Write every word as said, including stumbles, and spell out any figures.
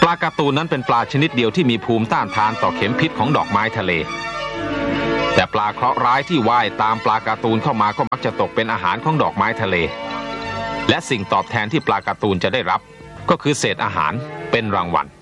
ลาการ์ตูนนั้นเป็นปลาชนิดเดียวที่มีภูมิต้านทานต่อเข็มพิษของดอกไม้ทะเลแต่ปลาเคราะห์ร้ายที่ว่ายตามปลาการ์ตูนเข้ามาก็มักจะตกเป็นอาหารของดอกไม้ทะเลและสิ่งตอบแทนที่ปลาการ์ตูนจะได้รับก็คือเศษอาหารเป็นรางวัล